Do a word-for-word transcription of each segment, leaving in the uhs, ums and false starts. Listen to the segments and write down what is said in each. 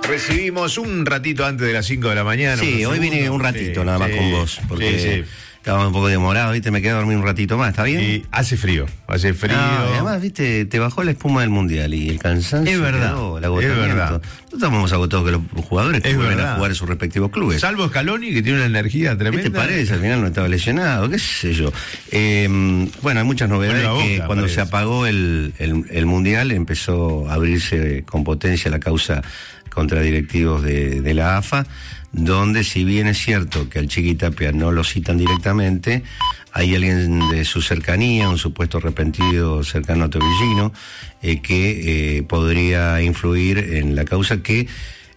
Recibimos un ratito antes de las cinco de la mañana. Sí, hoy vine un ratito sí, nada más sí, con vos, porque sí, sí. Estábamos un poco demorados, ¿viste? Me quedé a dormir un ratito más, ¿está bien? Y hace frío, hace frío. No, y además, ¿viste? Te bajó la espuma del Mundial y el cansancio. Es verdad, quedó, el agotamiento. Es verdad. Nosotros estamos agotados que los jugadores que vuelven a jugar en sus respectivos clubes. Salvo Scaloni, que tiene una energía tremenda. ¿Qué te parece? Al final no estaba lesionado, qué sé yo. Eh, bueno, hay muchas novedades bueno, que boca, cuando parece. se apagó el, el, el Mundial empezó a abrirse con potencia la causa contra directivos de, de la A F A, donde si bien es cierto que al Chiqui Tapia no lo citan directamente, hay alguien de su cercanía, un supuesto arrepentido cercano a Tobillino, eh, que eh, podría influir en la causa que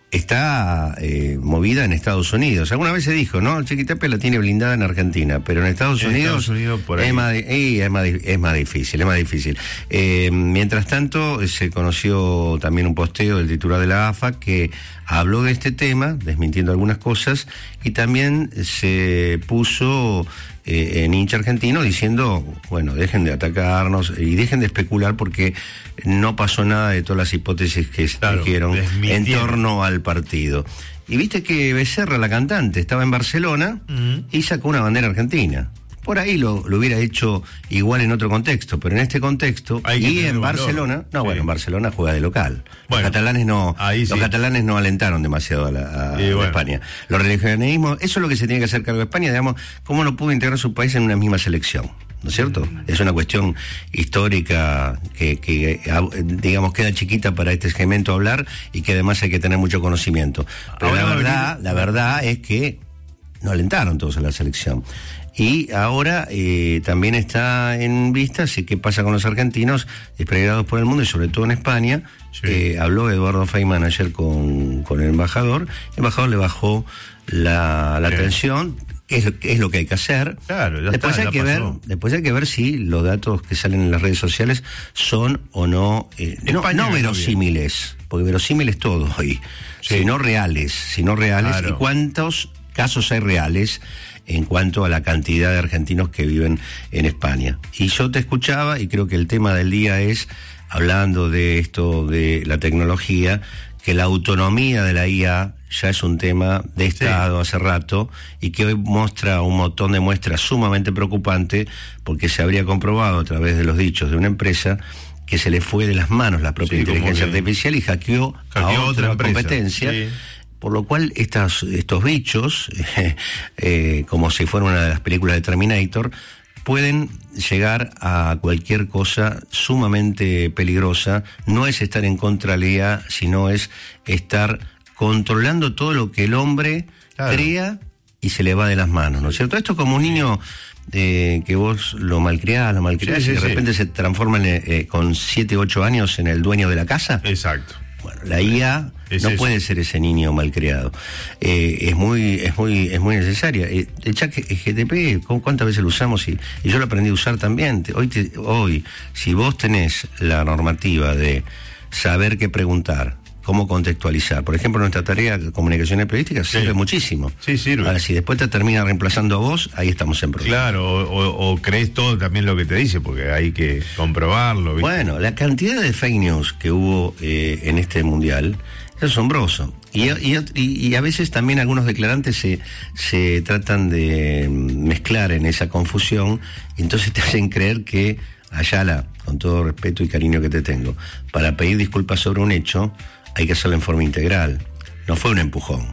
está eh, movida en Estados Unidos. Alguna vez se dijo, ¿no? El Chiqui Tapia la tiene blindada en Argentina, pero en Estados en Unidos, Estados Unidos por ahí. Es, más, eh, es, más, es más difícil, es más difícil. Eh, mientras tanto, se conoció también un posteo del titular de la A F A que habló de este tema, desmintiendo algunas cosas, y también se puso eh, en hincha argentino diciendo, bueno, dejen de atacarnos y dejen de especular porque no pasó nada de todas las hipótesis que se claro, dijeron en torno al partido. Y viste que Becerra, la cantante, estaba en Barcelona uh-huh. y sacó una bandera argentina. Por ahí lo, lo hubiera hecho igual en otro contexto, pero en este contexto y en Barcelona, no, sí. bueno, en Barcelona juega de local. Bueno, los catalanes no, sí. los catalanes no alentaron demasiado a, la, a, sí, bueno. a España. Los religionismos, eso es lo que se tiene que hacer cargo de España, digamos, cómo no pudo integrar su país en una misma selección. ¿No es cierto? Mm. Es una cuestión histórica que, que, digamos, queda chiquita para este segmento hablar y que además hay que tener mucho conocimiento. Pero ahora la verdad, venir... la verdad es que no alentaron todos a la selección. Y ahora eh, también está en vista si qué pasa con los argentinos desperdigados por el mundo y sobre todo en España. Sí. Eh, habló Eduardo Feynman ayer con, con el embajador. El embajador le bajó la, la tensión. Es, es lo que hay que hacer. Claro, ya después, está, hay que ver, después hay que ver si los datos que salen en las redes sociales son o no, eh, no, no verosímiles, porque verosímiles todo hoy, sí. sino reales, sino reales claro. y cuántos casos hay reales en cuanto a la cantidad de argentinos que viven en España. Y yo te escuchaba y creo que el tema del día es, hablando de esto de la tecnología, que la autonomía de la I A ya es un tema de Estado sí. hace rato y que hoy muestra un montón de muestras sumamente preocupante porque se habría comprobado a través de los dichos de una empresa que se le fue de las manos la propia sí, inteligencia artificial y hackeó, hackeó a otra, otra competencia. Sí. Por lo cual estas, estos bichos, eh, eh, como si fuera una de las películas de Terminator, pueden llegar a cualquier cosa sumamente peligrosa. No es estar en contra de la I A, sino es estar controlando todo lo que el hombre claro. crea y se le va de las manos, ¿no es cierto? Esto es como un niño eh, que vos lo malcriás, lo malcriás sí, sí, y de repente sí. se transforma en, eh, con siete, ocho años en el dueño de la casa. Exacto. Bueno, la I A es no eso. puede ser ese niño malcriado. Eh, es muy, es muy, es muy necesaria. Eh, el chat G T P, ¿cuántas veces lo usamos? Y, y yo lo aprendí a usar también. Hoy, te, hoy, si vos tenés la normativa de saber qué preguntar, cómo contextualizar. Por ejemplo, nuestra tarea de comunicaciones periodísticas sí. sirve muchísimo. Sí, sirve. Ahora, si después te termina reemplazando a vos, ahí estamos en problemas. Claro, o, o, o crees todo también lo que te dice, porque hay que comprobarlo. ¿viste? Bueno, la cantidad de fake news que hubo eh, en este mundial es asombroso. Y, y, y a veces también algunos declarantes se, se tratan de mezclar en esa confusión, y entonces te hacen creer que Ayala, con todo respeto y cariño que te tengo, para pedir disculpas sobre un hecho hay que hacerlo en forma integral. No fue un empujón.